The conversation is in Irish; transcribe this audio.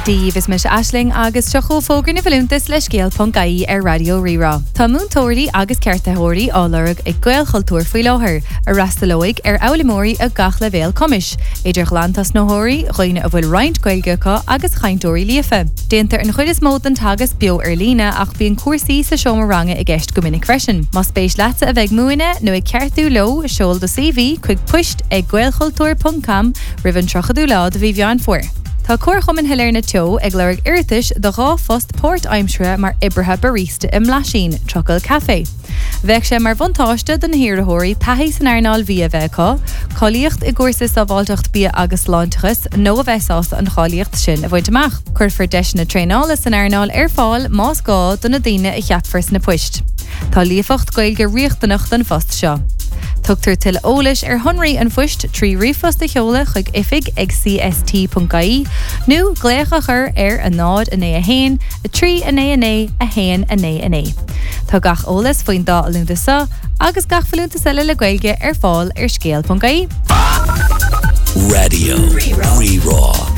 Díomh is mis Aisling agus tuchó fógur na bhliúntas le scéal.caí ar Radio Rírá. Tá múntóirí agus ceartathóirí álarg ag gaolchultúr faoi láthair a rastalóig ar eolamóirí a gach le bhéal comis. Idir glantas nóthóirí roiine a bhfuil roint gailgecha agus chaintóirí líofa. Déantar an chuid is mód an tagas bio ar lína ach bíon cuasaí sa seomaranga i gceist go minic freisin. Mas spéis leatsa a bheith múine nó ag ceartú lo seol do CV chuig puist ag gaolchultúr.com rivan trochadú lá do bhí bheán fuair. Tá cuarchom in Hilarna Teo ag leirg irtis do rá fost Port Aimsre mar ibrithe barista im Lashin, Trocail Café. Bheith sé mar bhantáiste den hiarthóirí taithí san airnáil bhí a bheitá, choíocht i gcúrsa sa bháilteacht bí agus láintachas nó a bheitás an choíocht sin a bhaint amach. Cuir deis na tréála san airnáil ar fáil más gá donna daine i cheapfars na puist. Tá líofacht gailge riochtanach den fost seo. Tugtar til ólais ar honraí an fuist trí rifost a cheola chuig ifig ag cst.caí nó glécha chur ar a nád a né a hain, a trí a né a hain a né a né. Tá gach ólas faoin dá a lúnta sa, agus gach falúnta sa le gailge ar fáil ar scéal.caí. Radio Rírá.